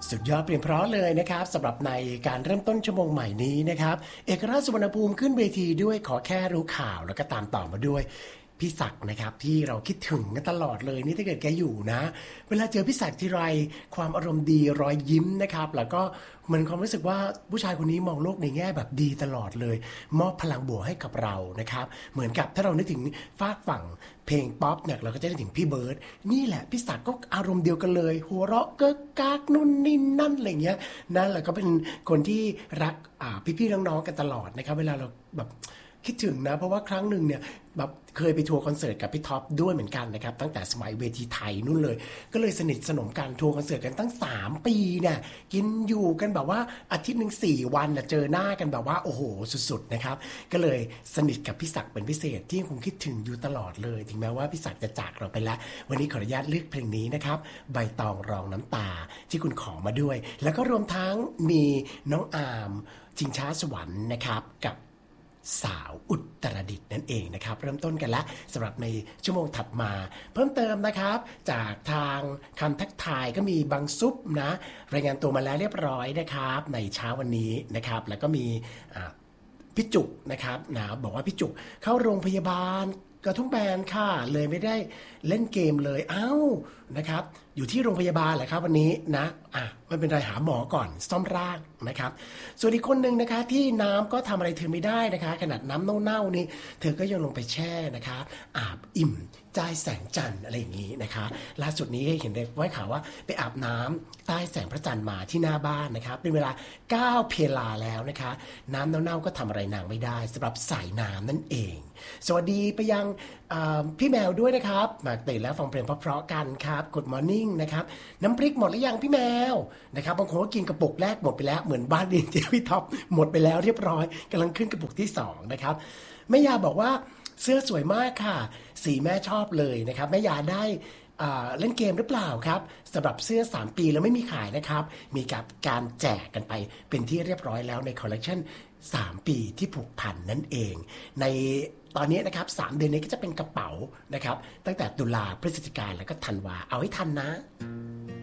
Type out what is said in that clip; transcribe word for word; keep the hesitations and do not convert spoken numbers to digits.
สุดยอดเปลี่ยนเพราะเลยนะครับสำหรับในการเริ่มต้นชั่วโมงใหม่นี้นะครับเอกราชสุวรรณภูมิขึ้นเวทีด้วยขอแค่รู้ข่าวแล้วก็ตามต่อมาด้วยพี่ศักดิ์นะครับที่เราคิดถึงกันตลอดเลยนี่ถ้าเกิดแกอยู่นะเวลาเจอพี่ศักดิ์ทีไรความอารมณ์ดีรอยยิ้มนะครับแล้วก็มันความรู้สึกว่าผู้ชายคนนี้มองโลกในแง่แบบดีตลอดเลยมอบพลังบวกให้กับเรานะครับเหมือนกับถ้าเรานึกถึงฝากฝั่งเพลงป๊อปเนี่ยเราก็จะนึกถึงพี่เบิร์ดนี่แหละพี่ศักดิ์ก็อารมณ์เดียวกันเลยหัวเราะเก๊กกักนู่นนี่นั่นอะไรเงี้ยนั่นแหละก็เป็นคนที่รักพี่ๆน้องๆกันตลอดนะครับเวลาเราแบบคิดถึงนะเพราะว่าครั้งหนึ่งเนี่ยแบบเคยไปทัวร์คอนเสิร์ตกับพี่ท็อปด้วยเหมือนกันนะครับตั้งแต่สมัยเวทีไทยนู่นเลยก็เลยสนิทสนมกันทัวร์คอนเสิร์ตกันตั้งสามปีเนี่ยกินอยู่กันแบบว่าอาทิตย์นึงสี่วันน่ะเจอหน้ากันแบบว่าโอ้โหสุดๆนะครับก็เลยสนิทกับพี่ศักดิ์เป็นพิเศษที่คงคิดถึงอยู่ตลอดเลยถึงแม้ว่าพี่ศักดิ์จะจากเราไปแล้ววันนี้ขออนุญาตเลือกเพลงนี้นะครับใบตองรองน้ำตาที่คุณขอมาด้วยแล้วก็รวมทั้งมีน้องอาร์มชิงช้าสวรรค์นะครับกับสาวอุตรดิตถ์นั่นเองนะครับเริ่มต้นกันแล้วสำหรับในชั่วโมงถัดมาเพิ่มเติมนะครับจากทางคำทักทายก็มีบางซุปนะรายงานตัวมาแล้วเรียบร้อยนะครับในเช้าวันนี้นะครับแล้วก็มีพี่จุกนะครับนะบอกว่าพี่จุกเข้าโรงพยาบาลกระทุ่มแบนค่ะเลยไม่ได้เล่นเกมเลยอ้าวนะครับอยู่ที่โรงพยาบาลแหละครับวันนี้นะอ่ะไม่เป็นไรหาหมอก่อนซ่อมร่างนะครับส่วนอีกคนหนึ่งนะคะที่น้ำก็ทำอะไรเธอไม่ได้นะคะขนาดน้ำเน่าๆนี่เธอก็ยังลงไปแช่นะคะอาบอิ่มใต้แสงจันทร์อะไรอย่างนี้นะคะล่าสุดนี้เห็นได้ไว้ข่าวว่าไปอาบน้ำใต้แสงพระจันทร์มาที่หน้าบ้านนะครับเป็นเวลาเก้าเพลาแล้วนะคะน้ำเน่าๆก็ทำอะไรนางไม่ได้สำหรับสายน้ำนั่นเองสวัสดีไปยังพี่แมวด้วยนะครับมาตื่นแล้วฟังเพลงเพราะๆกันครับ Good Morning นะครับน้ำพริกหมดหรือยังพี่แมวนะครับบางคนก็กินกระปุกแรกหมดไปแล้วเหมือนบ้านดีเจพี่ท็อปหมดไปแล้วเรียบร้อยกำลังขึ้นกระปุกที่สองนะครับแม่ยาบอกว่าเสื้อสวยมากค่ะสีแม่ชอบเลยนะครับแม่ยาได้เล่นเกมหรือเปล่าครับสำหรับเสื้อสามปีแล้วไม่มีขายนะครับมีกับการแจกกันไปเป็นที่เรียบร้อยแล้วในคอลเลคชันสามปีที่ผูกพันนั่นเองในตอนนี้นะครับสามเดือนนี้ก็จะเป็นกระเป๋านะครับตั้งแต่ตุลาพฤศจิกายนแล้วก็ธันวาเอาให้ทันนะ